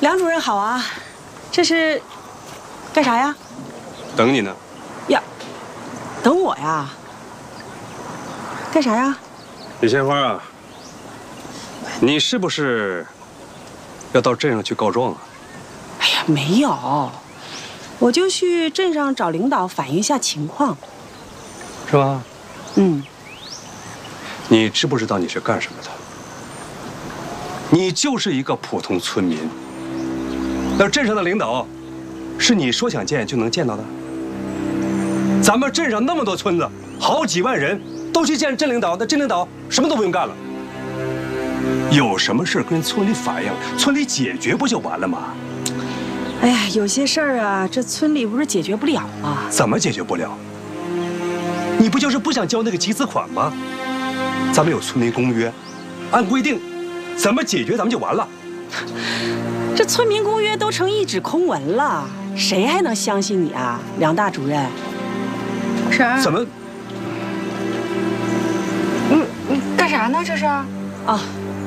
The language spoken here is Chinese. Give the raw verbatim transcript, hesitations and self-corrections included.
梁主任好啊，这是干啥呀？ 等你呢。 呀，等我呀？干啥呀？ 李鲜花啊，你是不是要到镇上去告状啊？ 哎呀，没有，我就去镇上找领导反映一下情况。 是吧？ 嗯。 你知不知道你是干什么的？你就是一个普通村民。那镇上的领导，是你说想见就能见到的？咱们镇上那么多村子，好几万人都去见镇领导，那镇领导什么都不用干了。有什么事跟村里反映，村里解决不就完了吗？ 哎呀，有些事儿啊，这村里不是解决不了吗？ 怎么解决不了？你不就是不想交那个集资款吗？咱们有村民公约，按规定，怎么解决咱们就完了。 这村民公约都成一纸空文了，谁还能相信你啊，梁大主任？ 婶儿， 怎么？ 你你干啥呢？这是？ 啊，